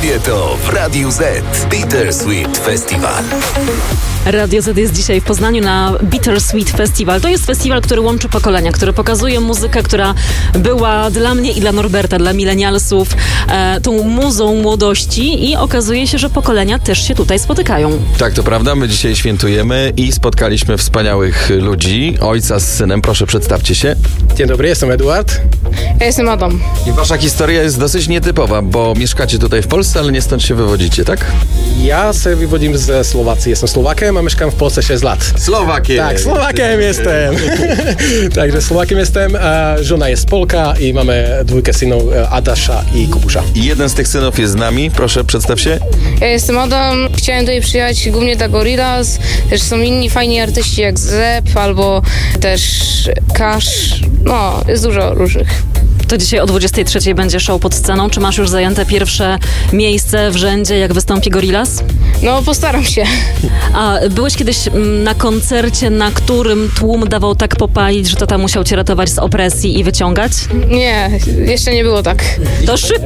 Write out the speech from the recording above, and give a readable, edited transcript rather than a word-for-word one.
Kobieto w Radiu Z. Bittersweet Festival. Radio Z jest dzisiaj w Poznaniu na Bittersweet Festival. To jest festiwal, który łączy pokolenia, który pokazuje muzykę, która była dla mnie i dla Norberta, dla milenialsów, tą muzą młodości i okazuje się, że pokolenia też się tutaj spotykają. Tak, to prawda. My dzisiaj świętujemy i spotkaliśmy wspaniałych ludzi. Ojca z synem. Proszę, przedstawcie się. Dzień dobry, jestem Eduard. Ja jestem Adam. I wasza historia jest dosyć nietypowa, bo mieszkacie tutaj w Polsce, ale nie stąd się wywodzicie, tak? Ja się wywodzę ze Słowacji. Jestem Słowakiem, a mieszkam w Polsce 6 lat. Słowakiem! Tak, Słowakiem jestem. Także Słowakiem jestem. Żona jest Polka i mamy dwójkę synów, Adasza i Kubusza. I jeden z tych synów jest z nami. Proszę, przedstaw się. Ja jestem Adam. Chciałem tutaj przyjechać głównie dla Gorillaz. Też są inni fajni artyści jak Zep albo też Cash. No, jest dużo różnych. To dzisiaj o 23:00 będzie show pod sceną. Czy masz już zajęte pierwsze miejsce w rzędzie, jak wystąpi Gorillaz? No, postaram się. A byłeś kiedyś na koncercie, na którym tłum dawał tak popalić, że to tam musiał cię ratować z opresji i wyciągać? Nie, jeszcze nie było tak. To szykuj